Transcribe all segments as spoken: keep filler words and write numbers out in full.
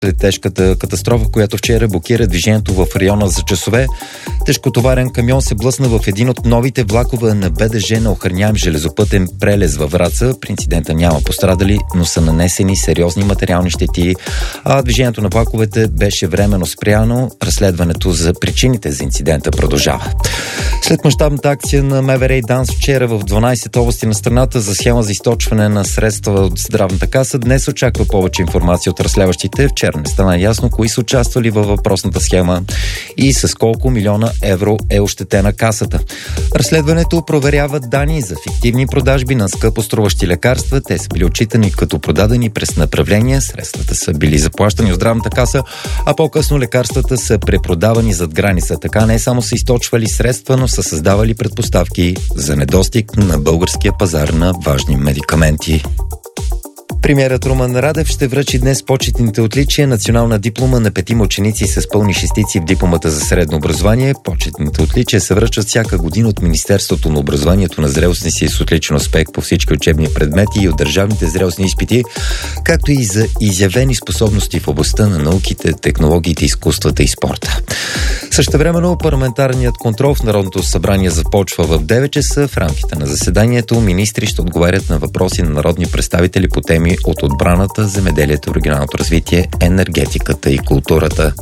след тежката катастрофа, която вчера блокира движението в района за часове. Тежкотоварен камион се блъсна в един от новите влакове на БДЖ на охраняем железопътен прелез във Враца. При инцидента няма пострадали, но са нанесени сериозни материални щети, а движението на влаковете беше временно спряно. Разследването за причините за инцидента продължава. След мащабната акция на МВР и ДАНС вчера в дванайсет области на страната за схема за източване на средства от здравната каса, днес очаква повече информация от разследващите. Вчера не стана ясно кои са участвали във въпросната схема и с колко милиона евро е ощетена касата. Разследването проверява данни за фиктивни продажби на скъпо струващи лекарства. Те са били отчитани като продадени през направления, средствата са били заплащани от здравната каса, а по-късно лекарствата са препродавани зад граница. Така не само са източвали средства, но са създавали предпоставки за недостиг на българския пазар на важни медикаменти. Премиерът Румен Радев ще връчи днес почетните отличия национална диплома на петима ученици с пълни шестици в дипломата за средно образование. Почетните отличия се връчват всяка година от Министерството на образованието на зрелостни си с отличен успех по всички учебни предмети и от държавните зрелостни изпити, както и за изявени способности в областта на науките, технологиите, изкуствата и спорта. Същевременно парламентарният контрол в Народното събрание започва в девет часа. В рамките на заседанието министри ще отговарят на въпроси на народни представители по теми от отбраната, земеделието, регионалното развитие, енергетиката и културата.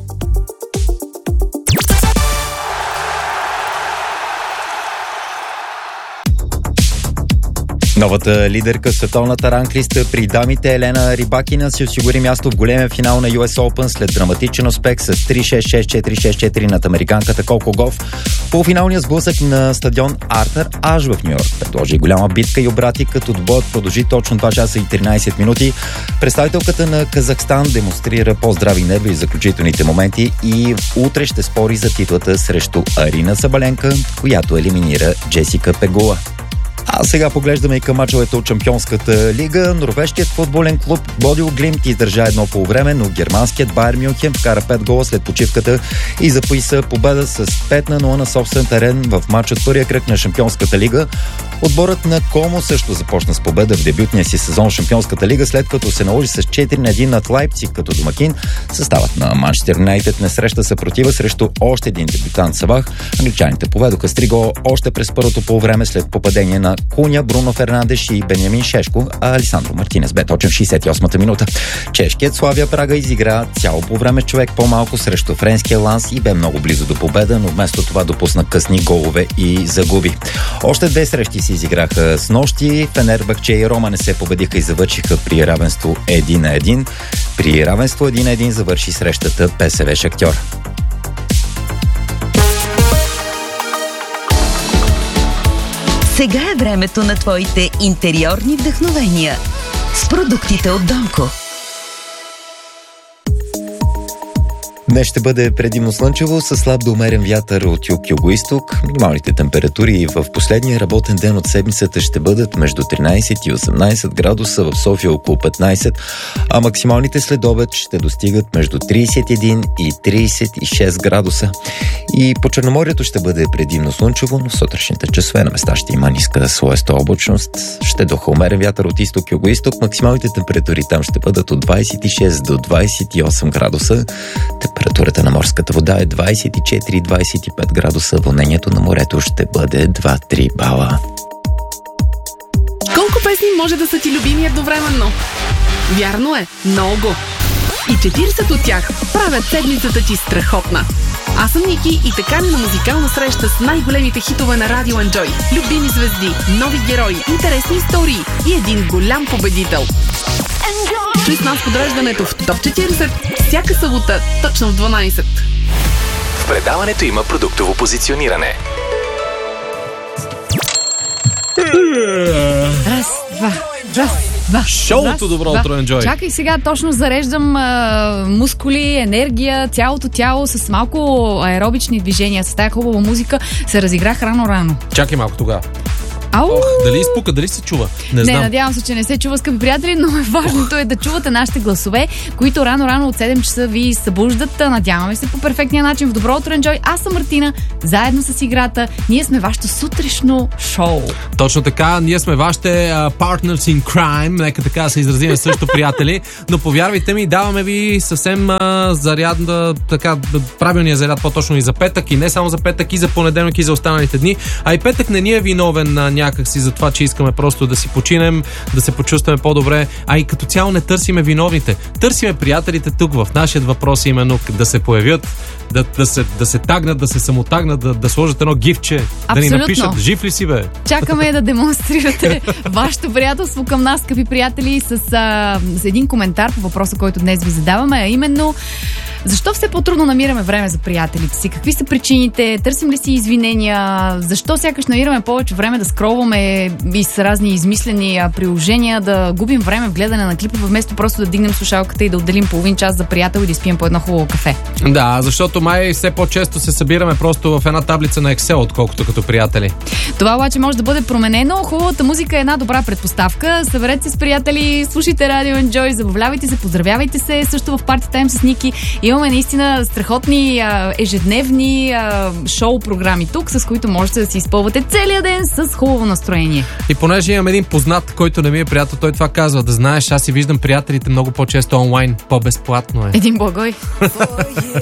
Новата лидерка в световната ранглиста при дамите Елена Рибакина си осигури място в големия финал на Ю Ес Open след драматичен успех с три шест шест четири шест четири над американката Коко Гоф. Полуфиналният сблъсък на стадион Артър Аш в Ню Йорк предложи голяма битка и обрати, като двоят продължи точно два часа и тринайсет минути. Представителката на Казахстан демонстрира по-здрави нерви в заключителните моменти и утре ще спори за титлата срещу Арина Сабаленка, която елиминира Джесика Пегула. А сега поглеждаме и към мачовете от Шампионската лига. Норвежкият футболен клуб Бодил Глимт издържа едно полувреме, но германският Байер Мюнхен вкара пет гола след почивката и записа победа с пет на нула на собствен терен в мач от втория кръг на Шампионската лига. Отборът на Комо също започна с победа в дебютния си сезон в Шампионската лига, след като се наложи с четири на един над Лайпциг като домакин. Съставът на Манчестър Юнайтед не среща съпротива срещу още един дебютант Сабах. Англичаните поведоха с три гола още през първото полувреме след попадение на Куня, Бруно Фернандеш и Бенямин Шешко, а Алесандро Мартинес бе точен в шейсет и осмата минута. Чешкият Славия Прага изигра цяло по време човек по-малко срещу френския Ланс и бе много близо до победа, но вместо това допусна късни голове и загуби. Още две срещи се изиграха с нощи. Фенербахче и Рома не се победиха и завършиха при равенство един на един. При равенство един на един завърши срещата Пе Ес Ве Шахтьор. Сега е времето на твоите интериорни вдъхновения с продуктите от Донко. Днес ще бъде предимно слънчево, с слаб до умерен вятър от юг-югоизток. Минималните температури в последния работен ден от седмицата ще бъдат между тринайсет и осемнайсет градуса, в София около петнайсет, а максималните след обед ще достигат между трийсет и един и трийсет и шест градуса. И по Черноморието ще бъде предимно слънчево, но в сутрешните часове на места ще има ниска слоеста облачност. Ще духа умерен вятър от изток-югоизток. Максималните температури там ще бъдат от двайсет и шест до двайсет и осем градуса. Температурата на морската вода е двайсет и четири до двайсет и пет градуса. Вълнението на морето ще бъде два-три бала. Колко песни може да са ти любими едновременно? Вярно е, много. И четирийсет от тях правят седмицата ти страхотна. Аз съм Ники и така на музикална среща с най-големите хитове на Радио Enjoy. Любими звезди, нови герои, интересни истории и един голям победител. Чуй с нас подреждането в Топ четирийсет всяка събота, точно в дванайсет. В предаването има продуктово позициониране. Раз, два, раз, два. Шоуто Добро утро, Enjoy. Чакай сега, точно зареждам а, мускули, енергия, цялото тяло с малко аеробични движения, с тая хубава музика се разиграх рано-рано. Чакай малко тогава. Ау! Ох, дали изпука, дали се чува? Не, Не, знам. надявам се, че не се чува, скъпи приятели, но е важното е да чувате нашите гласове, които рано-рано от седем часа ви събуждат. Надяваме се по перфектния начин в Добро утро, Енджой. Аз съм Мартина, заедно с играта. Ние сме вашето сутрешно шоу. Точно така, ние сме вашите uh, partners in crime, нека така се изразиме също, приятели, но повярвайте ми, даваме ви съвсем uh, заряд, uh, така, правилния заряд, по-точно и за петък, и не само за петък, и за понеделник, и за останалите дни. А и петък не ни е виновен uh, някакси за това, че искаме просто да си починем, да се почувстваме по-добре, а и като цяло не търсиме виновните. Търсиме приятелите тук в нашия въпрос, именно да се появят, да, да, се, да се тагнат, да се самотагнат, да, да сложат едно гифче, Абсолютно. да ни напишат, жив ли си, бе? Чакаме да демонстрирате вашето приятелство към нас, скъпи приятели, с, а, с един коментар по въпроса, който днес ви задаваме, а именно: защо все по-трудно намираме време за приятелите си? Какви са причините? Търсим ли си извинения? Защо сякаш намираме повече време да скролваме и с разни измислени приложения, да губим време в гледане на клипове, вместо просто да дигнем слушалката и да отделим половин час за приятел и да спием по едно хубаво кафе? Да, защото май все по-често се събираме просто в една таблица на Excel, отколкото като приятели. Това обаче може да бъде променено. Хубавата музика е една добра предпоставка. Съберете се с приятели, слушайте Радио Enjoy, забавлявайте се, поздравявайте се. Също в Party Time с Ники имаме наистина страхотни а, ежедневни а, шоу програми тук, с които можете да си изпълвате целия ден с хубаво настроение. И понеже имам един познат, който не ми е приятел, той това казва: да знаеш, аз си виждам приятелите много по-често онлайн, по-безплатно е. Един благой.